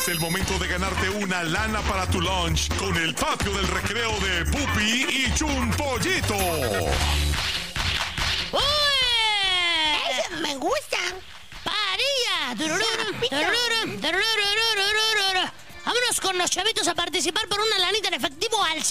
Es el momento de ganarte una lana para tu lunch con el patio del recreo de Pupi y Chunpollito. ¡Eso me gusta! ¡Parilla! Vámonos con los chavitos a participar por una lanita en efectivo al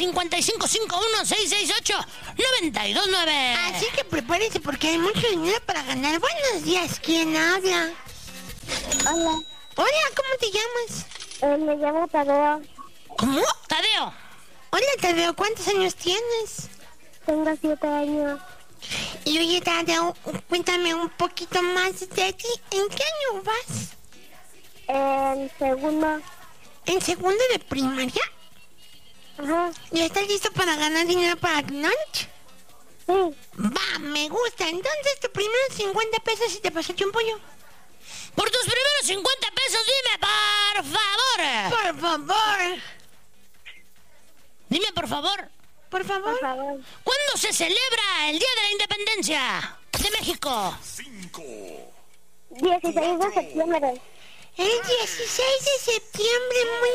5551-668-929. Así que prepárese porque hay mucho dinero para ganar. Buenos días, ¿quién habla? Hola, Hola, ¿cómo te llamas? me llamo Tadeo. ¿Cómo? Tadeo, Hola, Tadeo, ¿cuántos años tienes? Tengo 7 años. Y oye, Tadeo, cuéntame un poquito más de ti. ¿En qué año vas? En segundo. ¿En segundo de primaria? Ajá. ¿Ya estás listo para ganar dinero para tu lunch? Sí. Va, me gusta. Entonces, tu primeros 50 pesos y te pasaste un pollo. por tus primeros 50 pesos, dime, por favor. Por favor. Dime, por favor. Por favor. Por favor. ¿Cuándo se celebra el Día de la Independencia de México? 5, 16 de septiembre. El 16 de septiembre, muy...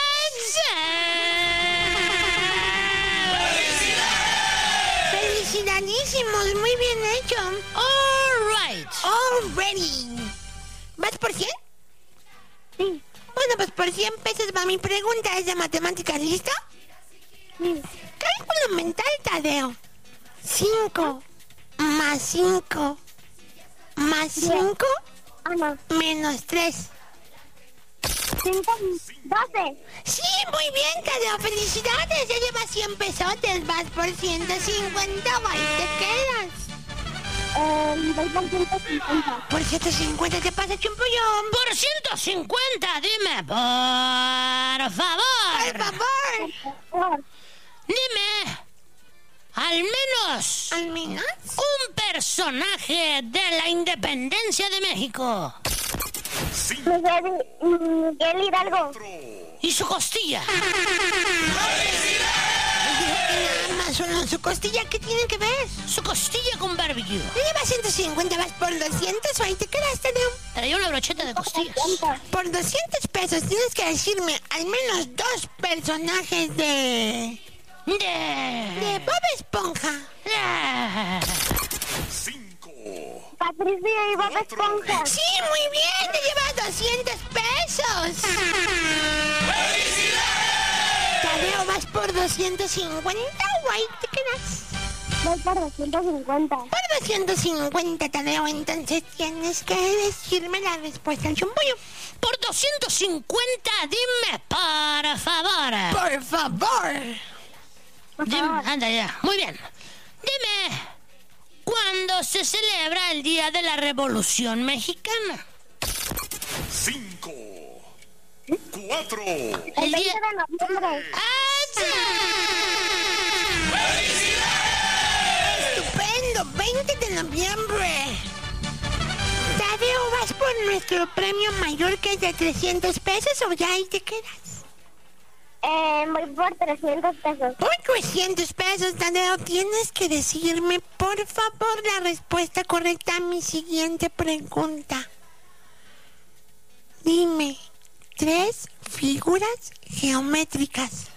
¡Felicidadísimos! Muy bien hecho. All right. Already. ¿Vas por 100? Sí. Bueno, pues por 100 pesos va mi pregunta. ¿Es de matemáticas? ¿Listo? Sí. Cálculo mental, Tadeo. 5 más 5 más 5 Ana. menos 3. 12. Sí, muy bien, Tadeo. Felicidades. Ya llevas 100 pesotes. Vas por 150. Ahí te quedas. Voy por 150. Por 150 te pasa chumpollón. Por 150, dime, por favor. Por favor. Por favor. Dime, al menos Al menos. un personaje de la Independencia de México. 5, Miguel Hidalgo. Y su costilla. Dijo que nada más uno. ¿Su costilla qué tiene que ver? Su costilla con barbecue. Ya llevas 150, vas por 200 o ahí te quedas, Tadeo. Traía una brocheta de costillas. Por 200 pesos tienes que decirme al menos 2 personajes de Bob Esponja. 5, Patricia y Bob Esponja. Sí, muy bien, te llevas 200 pesos. Tadeo, vas por 250 o ahí te quedas. Voy por 250. Por 250, Tadeo, entonces tienes que decirme la respuesta al chumpollo. Por 250, dime, por favor. Por favor. Por Dime, favor. anda ya. Muy bien. Dime, ¿cuándo se celebra el Día de la Revolución Mexicana? 5, 4, El 20 día... de noviembre. Estupendo, 20 de noviembre. Tadeo, ¿vas por nuestro premio mayor que es de 300 pesos o ya ahí te quedas? Voy por 300 pesos. Por 300 pesos, Tadeo, tienes que decirme, por favor, la respuesta correcta a mi siguiente pregunta. Dime, 3 figuras geométricas.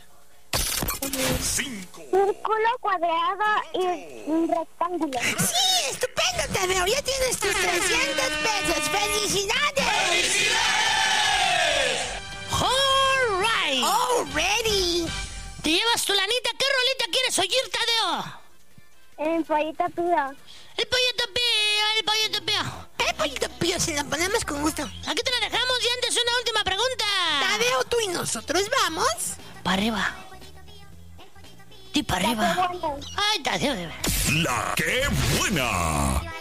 5, Círculo, cuadrado y un rectángulo. Sí, estupendo, Tadeo, ya tienes tus 300 pesos. ¡Felicidades! All right. Already. ¿Te llevas tu lanita? ¿Qué rolita quieres oír, Tadeo? En pollito pío. El pollito pío, el pollito pío. El pollito pío, se la ponemos con gusto. Aquí te la dejamos y antes una última pregunta. Tadeo, tú y nosotros vamos. Para arriba. Di para arriba. Ay, Tadeo, de verdad. La que buena.